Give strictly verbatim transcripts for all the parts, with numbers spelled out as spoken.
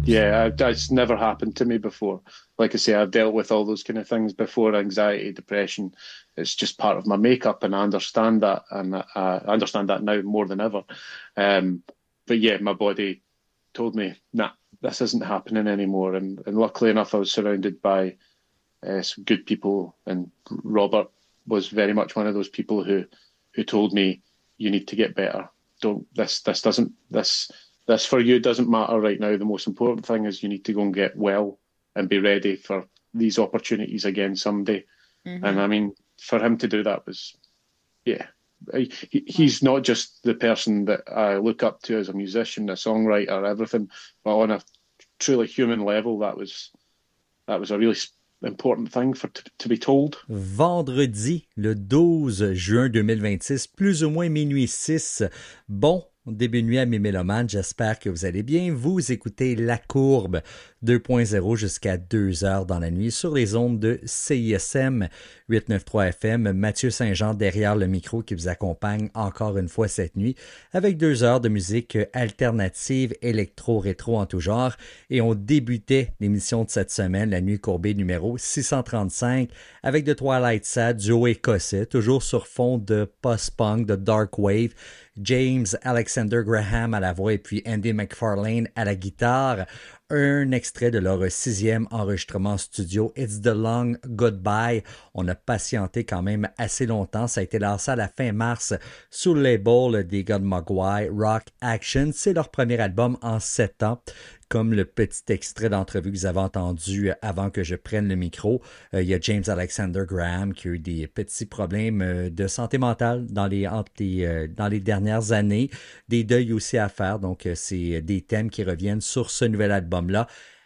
Yeah, I, that's never happened to me before. Like I say, I've dealt with all those kind of things before, anxiety, depression. It's just part of my makeup, and I understand that, and I, I understand that now more than ever. Um, but yeah, my body told me, nah, this isn't happening anymore. And, and luckily enough, I was surrounded by uh, some good people, and Robert was very much one of those people who who told me, you need to get better. Don't this this doesn't this this for you doesn't matter right now. The most important thing is you need to go and get well and be ready for these opportunities again someday. And Mhm. I mean, for him to do that was, yeah. He, Ouais. he's not just the person that I look up to as a musician, a songwriter, everything, but on a truly human level, that was that was a really important thing for to, to be told. Vendredi, le douze juin deux mille vingt-six, plus ou moins minuit six. Bon début de nuit à mes mélomanes, j'espère que vous allez bien. Vous écoutez La Courbe deux point zéro jusqu'à deux heures dans la nuit sur les ondes de C I S M huit cent quatre-vingt-trois F M. Mathieu Saint-Jean derrière le micro qui vous accompagne encore une fois cette nuit avec deux heures de musique alternative, électro-rétro en tout genre. Et on débutait l'émission de cette semaine, la nuit courbée numéro six cent trente-cinq, avec The Twilight Sad, duo écossais, toujours sur fond de post-punk, de dark wave. James Alexander Graham à la voix et puis Andy McFarlane à la guitare. Un extrait de leur sixième enregistrement studio, It's the Long Goodbye. On a patienté quand même assez longtemps. Ça a été lancé à la fin mars sous le label des gars de Mogwai, Rock Action. C'est leur premier album en sept ans. Comme le petit extrait d'entrevue que vous avez entendu avant que je prenne le micro, euh, il y a James Alexander Graham qui a eu des petits problèmes euh, de santé mentale dans les, entre les, euh, dans les dernières années, des deuils aussi à faire, donc euh, c'est des thèmes qui reviennent sur ce nouvel album-là.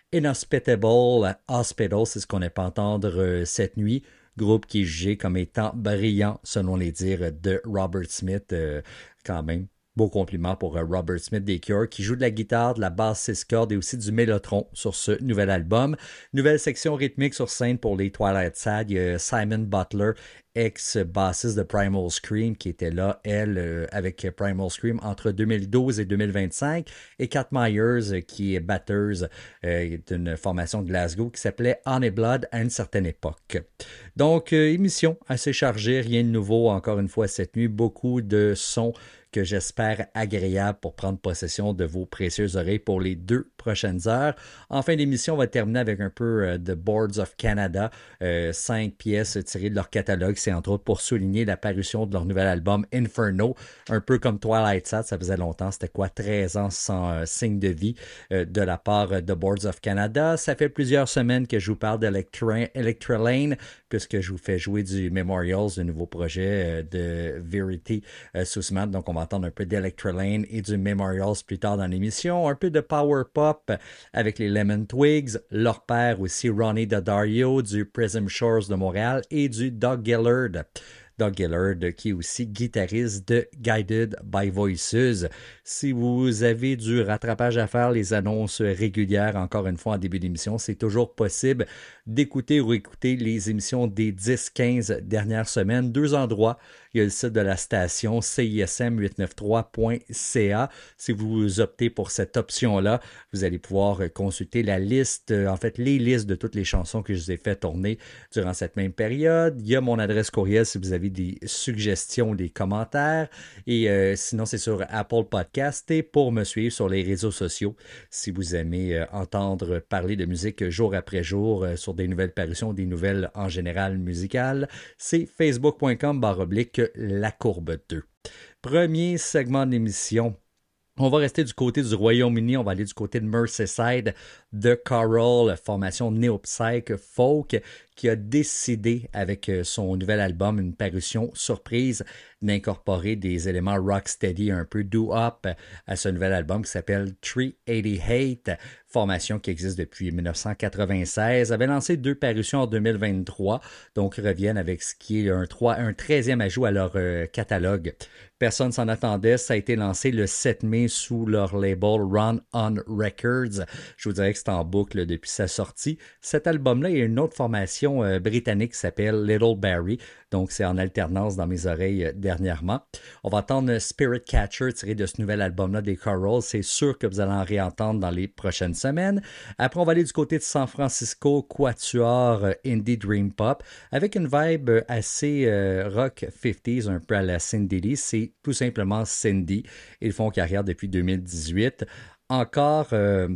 Inhospitable Hospital, c'est ce qu'on a pu entendre euh, cette nuit, groupe qui est jugé comme étant brillant selon les dires de Robert Smith, euh, quand même. Beau compliment pour Robert Smith des Cure qui joue de la guitare, de la basse six cordes et aussi du mélotron sur ce nouvel album. Nouvelle section rythmique sur scène pour les Twilight Sad. Il y a Simon Butler, ex-bassiste de Primal Scream, qui était là, elle, euh, avec Primal Scream entre deux mille douze et deux mille vingt-cinq. Et Kat Myers, qui est batteuse euh, d'une formation de Glasgow qui s'appelait Honey Blood à une certaine époque. Donc, euh, émission assez chargée, rien de nouveau encore une fois cette nuit. Beaucoup de sons que j'espère agréable pour prendre possession de vos précieuses oreilles pour les deux prochaines heures. En fin d'émission, on va terminer avec un peu euh, de Boards of Canada, euh, cinq pièces tirées de leur catalogue. C'est entre autres pour souligner la parution de leur nouvel album Inferno, un peu comme Twilight Sad, ça faisait longtemps, c'était quoi, treize ans sans euh, signe de vie euh, de la part de Boards of Canada. Ça fait plusieurs semaines que je vous parle d'Electra Lane, puisque je vous fais jouer du Memorials, le nouveau projet euh, de Verity euh, sous Smat. Donc on va entendre un peu d'Electrolane et du Memorials plus tard dans l'émission, un peu de Power Pop avec les Lemon Twigs, leur père aussi Ronnie Daddario du Prism Shores de Montréal et du Doug Gillard. Doug Gillard, qui est aussi guitariste de Guided by Voices. Si vous avez du rattrapage à faire, les annonces régulières, encore une fois en début d'émission, c'est toujours possible d'écouter ou écouter les émissions des dix quinze dernières semaines. Deux endroits. Il y a le site de la station C I S M huit cent quatre-vingt-trois point C A. Si vous optez pour cette option-là, vous allez pouvoir consulter la liste, en fait, les listes de toutes les chansons que je vous ai fait tourner durant cette même période. Il y a mon adresse courriel si vous avez des suggestions, des commentaires. Et euh, sinon, c'est sur Apple Podcast et pour me suivre sur les réseaux sociaux si vous aimez euh, entendre parler de musique jour après jour euh, sur des nouvelles parutions, des nouvelles en général musicales. C'est facebook point com barre oblique la courbe deux. Premier segment d'émission. On va rester du côté du Royaume-Uni, on va aller du côté de Merseyside, de Coral, formation néo-psych folk, qui a décidé avec son nouvel album, une parution surprise, d'incorporer des éléments rocksteady, un peu doo-up à ce nouvel album qui s'appelle trois cent quatre-vingt-huit, formation qui existe depuis dix-neuf cent quatre-vingt-seize, avait lancé deux parutions en deux mille vingt-trois, donc reviennent avec ce qui est un, trois, un treizième ajout à leur euh, catalogue. Personne s'en attendait, ça a été lancé le sept mai sous leur label Run On Records. Je vous dirais que c'est en boucle depuis sa sortie. Cet album-là, il y a une autre formation version euh, britannique qui s'appelle Little Barry. Donc, c'est en alternance dans mes oreilles euh, dernièrement. On va entendre Spirit Catcher tiré de ce nouvel album-là des Corals. C'est sûr que vous allez en réentendre dans les prochaines semaines. Après, on va aller du côté de San Francisco, Quatuor euh, Indie Dream Pop, avec une vibe assez euh, rock cinquantaise, un peu à la Cindy Lee. C'est tout simplement Cindy. Ils font carrière depuis deux mille dix-huit. Encore... Euh,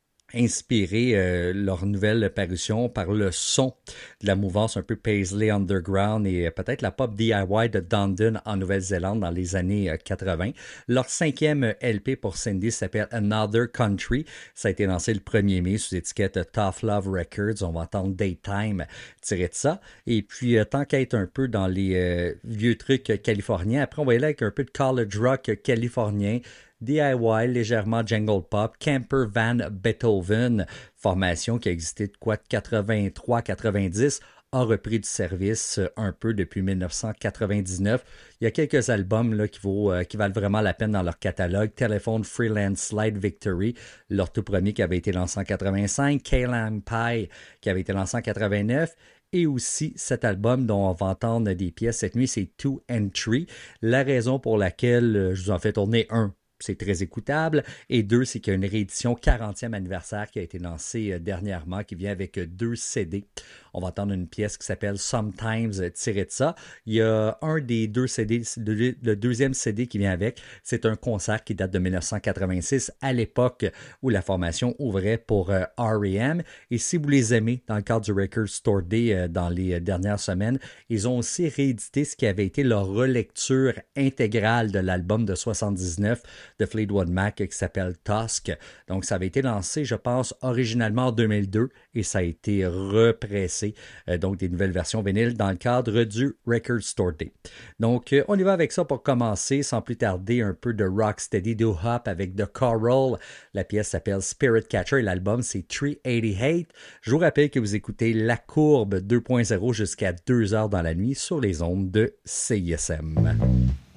inspiré euh, leur nouvelle parution par le son de la mouvance un peu Paisley Underground et euh, peut-être la pop D I Y de Dundon en Nouvelle-Zélande dans les années euh, quatre-vingts. Leur cinquième L P pour Cindy s'appelle Another Country. Ça a été lancé le premier mai sous étiquette Tough Love Records. On va entendre Daytime tiré de ça. Et puis, euh, tant qu'à être un peu dans les euh, vieux trucs californiens, après on va y aller avec un peu de college rock californien, D I Y, légèrement jungle pop, Camper Van Beethoven, formation qui a existé de quoi de quatre-vingt-trois quatre-vingt-dix, a repris du service un peu depuis dix-neuf cent quatre-vingt-dix-neuf. Il y a quelques albums là, qui, vaut, euh, qui valent vraiment la peine dans leur catalogue. Telephone Freelance Slide Victory, leur tout premier qui avait été lancé en quatre-vingt-cinq, Kaylam Pie qui avait été lancé en quatre-vingt-neuf. Et aussi cet album dont on va entendre des pièces cette nuit, c'est Two and Three. La raison pour laquelle je vous en fais tourner un, c'est très écoutable. Et deux, c'est qu'il y a une réédition quarantième anniversaire qui a été lancée dernièrement, qui vient avec deux C D. On va entendre une pièce qui s'appelle Sometimes tiré de ça. Il y a un des deux C D, le deuxième C D qui vient avec, c'est un concert qui date de dix-neuf cent quatre-vingt-six, à l'époque où la formation ouvrait pour R E M. Et si vous les aimez, dans le cadre du Record Store Day dans les dernières semaines, ils ont aussi réédité ce qui avait été leur relecture intégrale de l'album de soixante-dix-neuf de Fleetwood Mac qui s'appelle Tusk. Donc, ça avait été lancé, je pense, originalement en deux mille deux et ça a été repressé, euh, donc des nouvelles versions vinyles dans le cadre du Record Store Day. Donc, euh, on y va avec ça pour commencer, sans plus tarder, un peu de rocksteady do hop avec The Coral. La pièce s'appelle Spirit Catcher et l'album c'est trois cent quatre-vingt-huit. Je vous rappelle que vous écoutez La Courbe deux point zéro jusqu'à deux heures dans la nuit sur les ondes de C I S M.